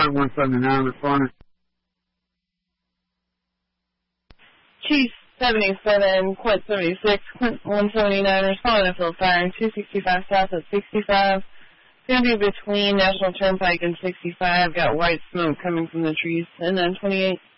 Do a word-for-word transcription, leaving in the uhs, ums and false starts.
Quint one seventy-nine responding. Chief seventy-seven, Quint seventy-six, Quint one seventy-nine responding to field fire two sixty-five south at sixty-five. It's going to be between National Turnpike and sixty-five. Got white smoke coming from the trees. And then twenty-eight.